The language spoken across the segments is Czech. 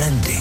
Trendy.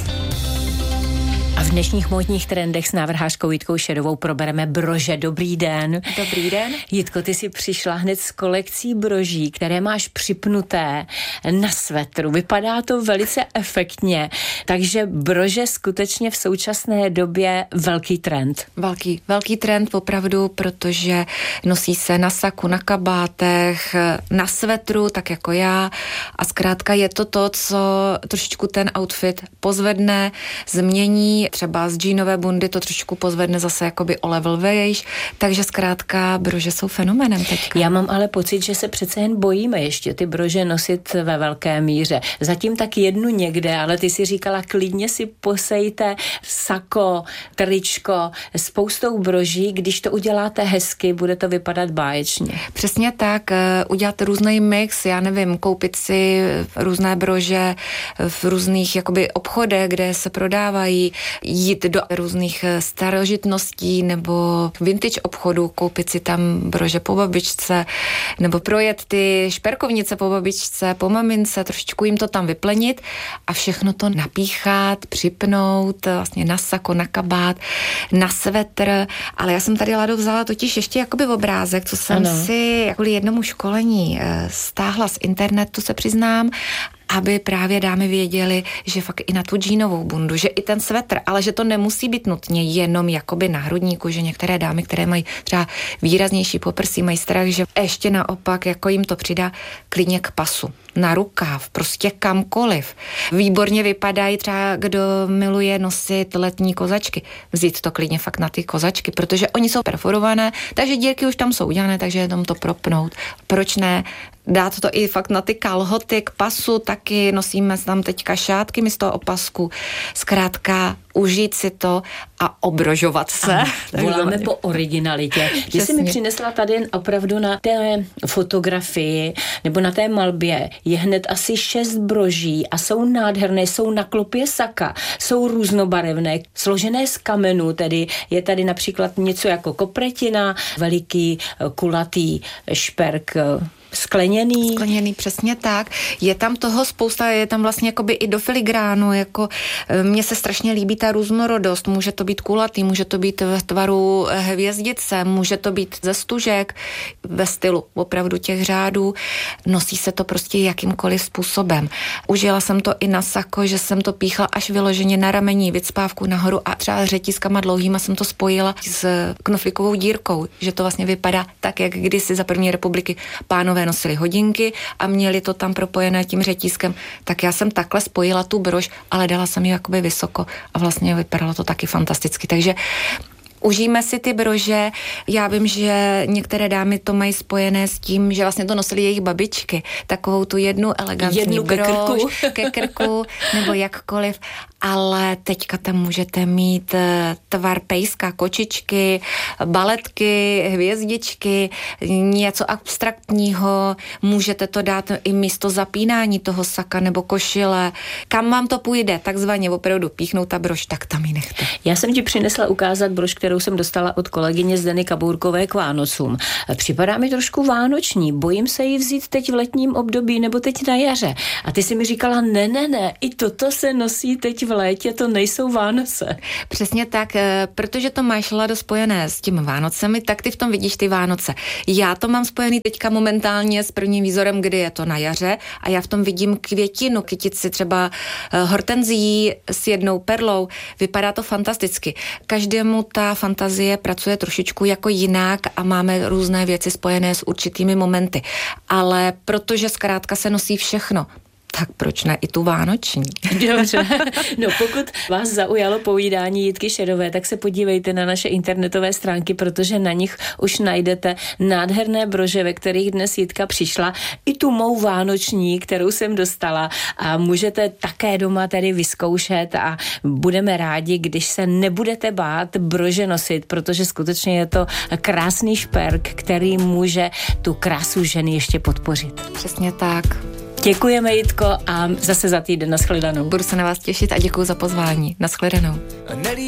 A v dnešních módních trendech s návrhářkou Jitkou Šedovou probereme brože. Dobrý den. Dobrý den. Jitko, ty jsi přišla hned s kolekcí broží, které máš připnuté na svetru. Vypadá to velice efektně, takže brože skutečně v současné době velký trend. Velký trend opravdu, protože nosí se na saku, na kabátech, na svetru, tak jako já. A zkrátka je to to, co trošičku ten outfit pozvedne, změní. Třeba z džínové bundy to trošku pozvedne zase jakoby o level vejš, takže zkrátka brože jsou fenoménem teďka. Já mám ale pocit, že se přece jen bojíme ještě ty brože nosit ve velké míře. Zatím tak jednu někde, ale ty si říkala, klidně si posejte sako, tričko, spoustou broží, když to uděláte hezky, bude to vypadat báječně. Přesně tak, udělat různý mix, já nevím, koupit si různé brože v různých jakoby obchodech, kde se prodávají, jít do různých starožitností nebo vintage obchodu, koupit si tam brože po babičce, nebo projet ty šperkovnice po babičce, po mamince, trošičku jim to tam vyplenit a všechno to napíchat, připnout vlastně na sako, na kabát, na svetr, ale já jsem tady, Lado, vzala totiž ještě jakoby obrázek, co jsem si kvůli jednomu školení stáhla z internetu, se přiznám, aby právě dámy věděly, že fakt i na tu džínovou bundu, že i ten svetr, ale že to nemusí být nutně jenom jakoby na hrudníku, že některé dámy, které mají třeba výraznější poprsí, mají strach, že ještě naopak jako jim to přidá klidně k pasu, na rukáv, prostě kamkoliv. Výborně vypadají třeba, kdo miluje nosit letní kozačky. Vzít to klidně fakt na ty kozačky, protože oni jsou perforované, takže dírky už tam jsou udělané, takže jenom to propnout. Proč ne? Dát to i fakt na ty kalhoty k pasu, taky nosíme tam teďka šátky místo opasku. Zkrátka užít si to a obrožovat se. Voláme po originalitě. Ty jsi mi přinesla tady opravdu na té fotografii nebo na té malbě je hned asi 6 broží a jsou nádherné, jsou na klopě saka, jsou různobarevné, složené z kamenů, tedy je tady například něco jako kopretina, veliký kulatý šperk, skleněný, přesně tak. Je tam toho spousta, je tam vlastně jakoby i do filigránu, jako mně se strašně líbí ta různorodost, může to být kulatý, může to být v tvaru hvězdice, může to být ze stužek, ve stylu opravdu těch řádů, nosí se to prostě jakýmkoliv způsobem. Užila jsem to i na sako, že jsem to píchla až vyloženě na ramení, vycpávku nahoru a třeba řetízkama dlouhýma jsem to spojila s knoflíkovou dírkou, že to vlastně vypadá tak, jak kdysi za první republiky pánové nosili hodinky a měli to tam propojené tím řetízkem, tak já jsem takhle spojila tu brož, ale dala jsem ji jakoby vysoko a vlastně vypadalo to taky fantasticky, takže užijeme si ty brože. Já vím, že některé dámy to mají spojené s tím, že vlastně to nosily jejich babičky. Takovou tu jednu elegantní brož ke krku, nebo jakkoliv. Ale teďka tam můžete mít tvar pejska, kočičky, baletky, hvězdičky, něco abstraktního. Můžete to dát i místo zapínání toho saka nebo košile. Kam vám to půjde, takzvaně opravdu píchnout ta brož, tak tam ji nechte. Já jsem ti přinesla ukázat brož, kterou jsem dostala od kolegyně Zdeny Kabourkové k Vánocům. Připadá mi trošku vánoční, bojím se ji vzít teď v letním období nebo teď na jaře. A ty si mi říkala, ne, i toto se nosí teď v létě, to nejsou Vánoce. Přesně tak, protože to máš, Lado, spojené s tím Vánocemi, tak ty v tom vidíš ty Vánoce. Já to mám spojený teďka momentálně s prvním výzorem, kdy je to na jaře a já v tom vidím květinu, kytici třeba hortenzií s jednou perlou. Vypadá to fantasticky. Každému ta fantazie pracuje trošičku jako jinak a máme různé věci spojené s určitými momenty. Ale protože zkrátka se nosí všechno, tak proč ne i tu vánoční? Dobře. No pokud vás zaujalo povídání Jitky Šedové, tak se podívejte na naše internetové stránky, protože na nich už najdete nádherné brože, ve kterých dnes Jitka přišla, i tu mou vánoční, kterou jsem dostala a můžete také doma tedy vyzkoušet a budeme rádi, když se nebudete bát brože nosit, protože skutečně je to krásný šperk, který může tu krásu ženy ještě podpořit. Přesně tak. Děkujeme, Jitko, a zase za týden. Nashledanou. Budu se na vás těšit a děkuji za pozvání. Nashledanou.